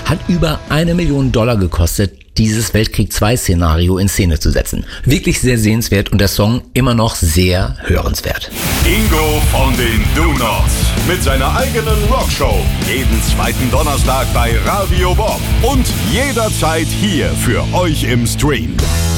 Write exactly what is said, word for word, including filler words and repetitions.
hat über eine Million Dollar gekostet, dieses Weltkrieg zwei Szenario in Szene zu setzen. Wirklich sehr sehenswert und der Song immer noch sehr hörenswert. Ingo von den Do-Nots mit seiner eigenen Rockshow. Jeden zweiten Donnerstag bei Radio Bob und jederzeit hier für euch im Stream.